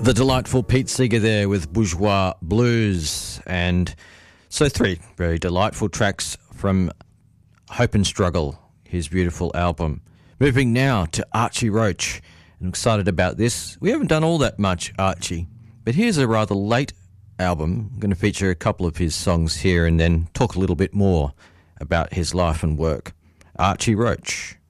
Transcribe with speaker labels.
Speaker 1: The delightful Pete Seeger there with Bourgeois Blues. And so 3 very delightful tracks from Hope and Struggle, his beautiful album. Moving now to Archie Roach. I'm excited about this. We haven't done all that much Archie, but here's a rather late album. I'm going to feature a couple of his songs here and then talk a little bit more about his life and work. Archie Roach.